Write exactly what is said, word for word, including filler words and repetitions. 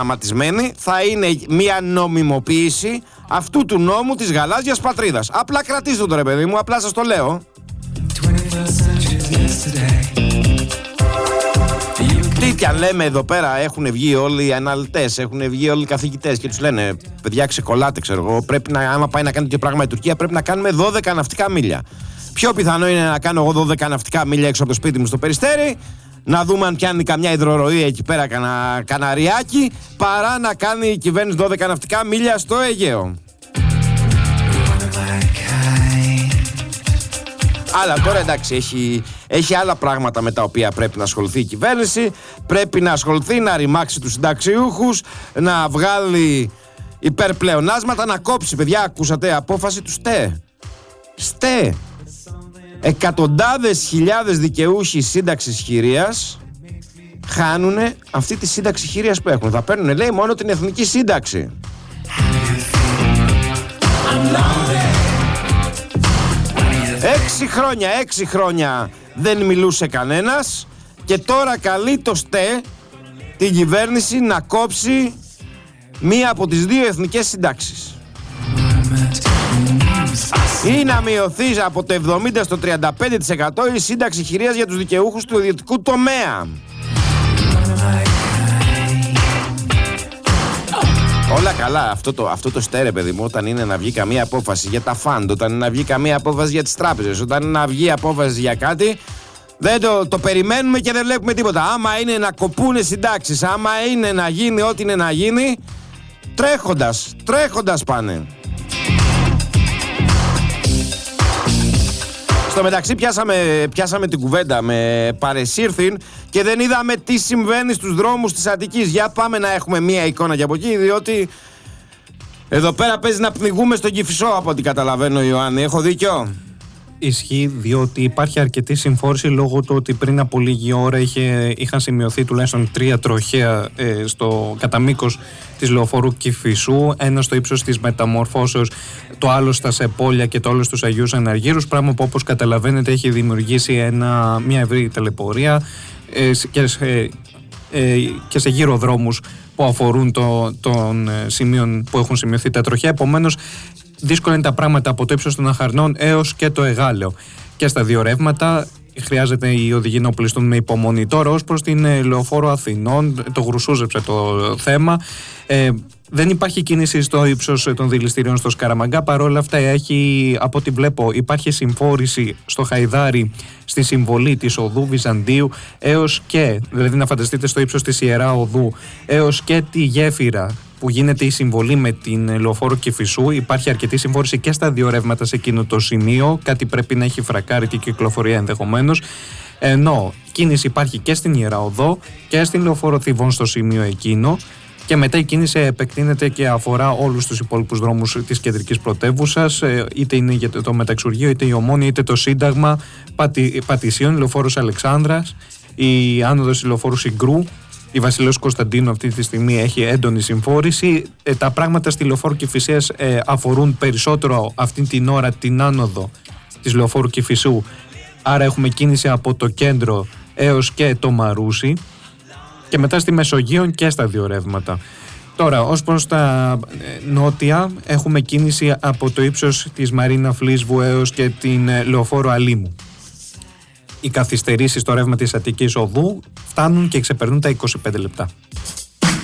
προγραμματισμένη θα είναι μια νομιμοποίηση αυτού του νόμου της γαλάζιας πατρίδας. Απλά κρατήστε το ρε παιδί μου, απλά σας το λέω. Τι κι αν λέμε εδώ πέρα, έχουν βγει όλοι οι αναλυτές, έχουν βγει όλοι οι καθηγητές και τους λένε παιδιά ξεκολλάτε ξέρω εγώ, πρέπει να, άμα πάει να κάνει τέτοιο πράγμα η Τουρκία πρέπει να κάνουμε δώδεκα ναυτικά μίλια. Πιο πιθανό είναι να κάνω εγώ δώδεκα ναυτικά μίλια έξω από το σπίτι μου στο Περιστέρι, να δούμε αν πιάνει καμιά υδροροή εκεί πέρα κανα, καναριάκι, παρά να κάνει η κυβέρνηση δώδεκα ναυτικά μίλια στο Αιγαίο. Αλλά τώρα εντάξει, έχει, έχει άλλα πράγματα με τα οποία πρέπει να ασχοληθεί η κυβέρνηση. Πρέπει να ασχοληθεί, να ρημάξει τους συνταξιούχους, να βγάλει υπερπλεονάσματα, να κόψει. Παιδιά, ακούσατε απόφαση του ΣΤΕ. ΣΤΕ. Εκατοντάδες χιλιάδες δικαιούχοι σύνταξης χειρίας χάνουν αυτή τη σύνταξη χειρίας που έχουν. Θα παίρνουν, λέει, μόνο την εθνική σύνταξη. Έξι χρόνια, έξι χρόνια δεν μιλούσε κανένας και τώρα καλεί το ΣΤΕ την κυβέρνηση να κόψει μία από τις δύο εθνικές συντάξεις ή να μειωθεί από το εβδομήντα στο τριάντα πέντε τοις εκατό η σύνταξη χειρίας για τους δικαιούχους του ιδιωτικού τομέα. Όλα καλά, αυτό το, αυτό το στέρε παιδί μου, όταν είναι να βγει καμία απόφαση για τα φαντ, όταν είναι να βγει καμία απόφαση για τις τράπεζες, όταν είναι να βγει απόφαση για κάτι, δεν το, το περιμένουμε και δεν βλέπουμε τίποτα. Άμα είναι να κοπούνε συντάξεις, άμα είναι να γίνει ό,τι είναι να γίνει, τρέχοντας, τρέχοντας πάνε. Στο μεταξύ πιάσαμε, πιάσαμε την κουβέντα με παρεσύρθην και δεν είδαμε τι συμβαίνει στους δρόμους της Αττικής. Για πάμε να έχουμε μία εικόνα και από εκεί, διότι εδώ πέρα παίζει να πνιγούμε στον Κηφισό από ό,τι καταλαβαίνω, Ιωάννη. Έχω δίκιο? Ισχύει, διότι υπάρχει αρκετή συμφόρηση λόγω του ότι πριν από λίγη ώρα είχε, είχαν σημειωθεί τουλάχιστον τρία τροχαία ε, στο, κατά μήκος της λεωφόρου Κηφισού, ένα στο ύψος της Μεταμορφώσεως, το άλλο στα Σεπόλια και το άλλο στους Αγίους Αναργύρους, πράγμα που όπως καταλαβαίνετε έχει δημιουργήσει ένα, μια ευρύ ταλαιπωρία ε, και, ε, ε, και σε γύρω δρόμους που αφορούν το, των ε, σημείων που έχουν σημειωθεί τα τροχαία. Επομένως, δύσκολα είναι τα πράγματα από το ύψος των Αχαρνών έως και το Εγάλεο. Και στα δύο ρεύματα χρειάζεται οι οδηγοί να οπλιστούν με υπομονή. Τώρα, ως προς την λεωφόρο Αθηνών, το γρουσούζεψε το θέμα. Ε, δεν υπάρχει κίνηση στο ύψος των δηληστηρίων στο Σκαραμαγκά. Παρόλα αυτά, έχει, από ό,τι βλέπω, υπάρχει συμφόρηση στο Χαϊδάρι στη συμβολή της οδού Βυζαντίου έως και, δηλαδή να φανταστείτε στο ύψος της Ιερά Οδού, έως και τη γέφυρα που γίνεται η συμβολή με την λεωφόρο Κηφισού. Υπάρχει αρκετή συμφόρηση και στα δύο ρεύματα σε εκείνο το σημείο. Κάτι πρέπει να έχει φρακάρει και κυκλοφορία ενδεχομένως. Ενώ κίνηση υπάρχει και στην Ιερά Οδό και στην λεωφόρο Θηβών στο σημείο εκείνο. Και μετά η κίνηση επεκτείνεται και αφορά όλους τους υπόλοιπους δρόμους της κεντρικής πρωτεύουσας, είτε είναι για το Μεταξουργείο, είτε η Ομόνια, είτε το Σύνταγμα, Πατη, Πατησίων, λεωφόρος Αλεξάνδρας, η άνοδος λεωφόρου Συγκρού. Η Βασιλέως Κωνσταντίνου αυτή τη στιγμή έχει έντονη συμφόρηση. Ε, τα πράγματα στη λεωφόρο Κηφισίας ε, αφορούν περισσότερο αυτή την ώρα την άνοδο της λεωφόρου Κηφισού. Άρα έχουμε κίνηση από το κέντρο έως και το Μαρούσι και μετά στη Μεσογείων και στα δύο ρεύματα. Τώρα, ως προς τα νότια, έχουμε κίνηση από το ύψος της Μαρίνα Φλίσβου έως και την λεωφόρο Αλήμου. Οι καθυστερήσεις στο ρεύμα της Αττικής Οδού φτάνουν και ξεπερνούν τα είκοσι πέντε λεπτά.